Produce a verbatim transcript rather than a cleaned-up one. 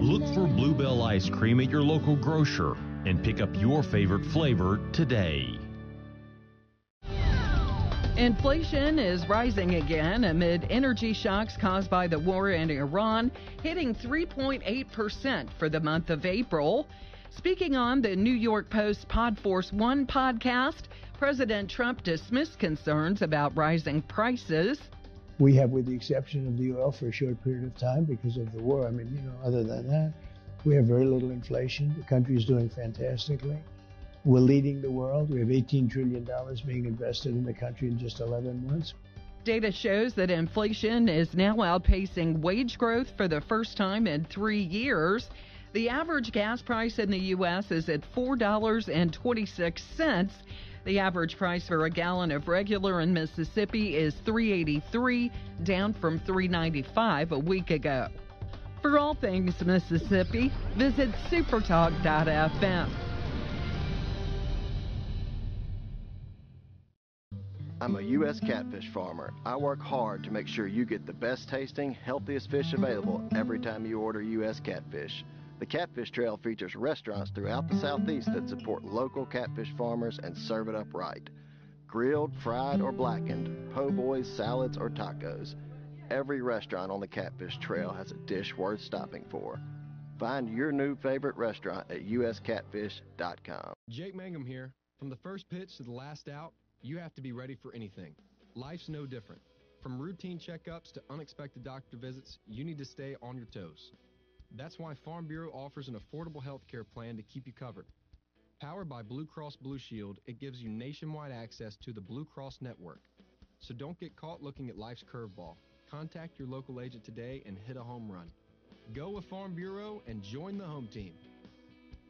Look for Bluebell ice cream at your local grocer and pick up your favorite flavor today. Inflation is rising again amid energy shocks caused by the war in Iran, hitting three point eight percent for the month of April. Speaking on the New York Post Podforce One podcast, President Trump dismissed concerns about rising prices. We have, with the exception of the oil, for a short period of time because of the war. I mean, you know, other than that, we have very little inflation. The country is doing fantastically. We're leading the world. We have eighteen trillion dollars being invested in the country in just eleven months. Data shows that inflation is now outpacing wage growth for the first time in three years. The average gas price in the U S is at four dollars and twenty-six cents. The average price for a gallon of regular in Mississippi is three dollars and eighty-three cents, down from three dollars and ninety-five cents a week ago. For all things Mississippi, visit supertalk dot f m. I'm a U S catfish farmer. I work hard to make sure you get the best tasting, healthiest fish available every time you order U S catfish. The Catfish Trail features restaurants throughout the Southeast that support local catfish farmers and serve it up right. Grilled, fried, or blackened, po' boys, salads, or tacos. Every restaurant on the Catfish Trail has a dish worth stopping for. Find your new favorite restaurant at U S catfish dot com. Jake Mangum here. From the first pitch to the last out, you have to be ready for anything. Life's no different. From routine checkups to unexpected doctor visits, you need to stay on your toes. That's why Farm Bureau offers an affordable health care plan to keep you covered. Powered by Blue Cross Blue Shield, it gives you nationwide access to the Blue Cross network. So don't get caught looking at life's curveball. Contact your local agent today and hit a home run. Go with Farm Bureau and join the home team.